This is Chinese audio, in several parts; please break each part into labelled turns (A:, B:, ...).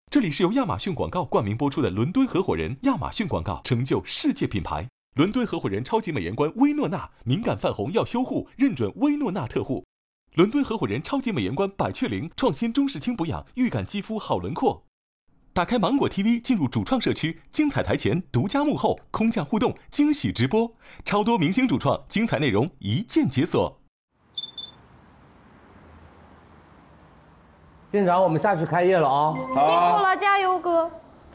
A: 这里是由亚马逊广告冠名播出的伦敦合伙人，亚马逊广告成就世界品牌。伦敦合伙人超级美颜官薇诺娜，敏感泛红要修护，认准薇诺娜特护。伦敦合伙人超级美颜官百雀羚，创新中式轻补养，预感肌肤好轮廓。打开芒果 TV， 进入主创社区，精彩台前，独家幕后，空降互动，惊喜直播，超多明星主创，精彩内容一键解锁。
B: 店长，我们下去开业了啊！
C: 辛苦了，加油哥！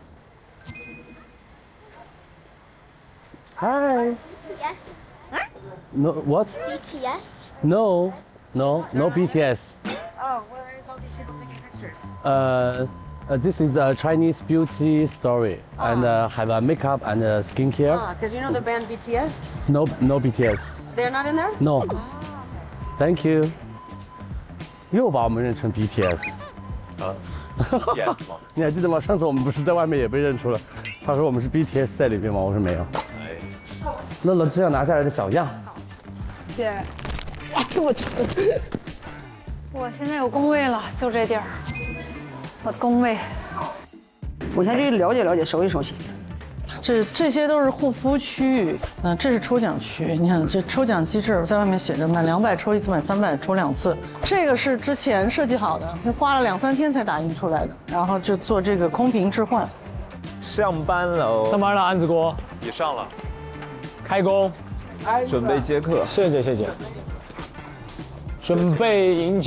B: 嗨
C: BTS.
B: No what?
C: BTS.
B: No BTS.
D: Oh, where is all these people taking pictures?
B: This is a Chinese beauty story and have a makeup and skincare.
D: Because you know the band BTS?
B: No BTS.
D: They're not in there?
B: No. Thank you. 又把我们认成 BTS。
E: Yes 吗？
B: 你还记得吗？上次我们不是在外面也被认出了，他说我们是 BTS 在里面吗？我说没有。乐乐这样拿下来的小样。
F: 谢谢。哇，这么长！我现在有工位了，就这地儿。我的工位。
G: 我先去了解了解，熟悉熟悉。
H: 这些都是护肤区域，这是抽奖区。你看这抽奖机制，在外面写着满200抽1次，满300抽2次。这个是之前设计好的，花了2、3天才打印出来的，然后就做这个空瓶置换。
E: 上班了，
I: 上班了，安子锅
E: 也上了，
I: 开工，
E: 准备接客。
I: 谢谢。准备迎接。